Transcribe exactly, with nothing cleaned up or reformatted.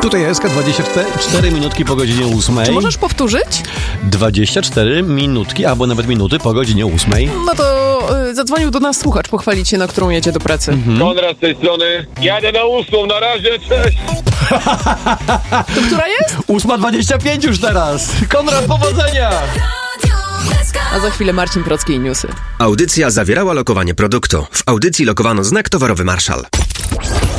Tutaj S K, dwadzieścia cztery minutki po godzinie ósmej. Czy możesz powtórzyć? dwadzieścia cztery minutki, albo nawet minuty po godzinie ósmej. No to y, zadzwonił do nas słuchacz pochwalić się, na którą jedzie do pracy. Mhm. Konrad z tej strony. Jadę na ósmą, na razie, cześć! To która jest? ósma dwadzieścia pięć już teraz. Konrad, powodzenia! A za chwilę Marcin Procki i newsy. Audycja zawierała lokowanie produktu. W audycji lokowano znak towarowy Marszal.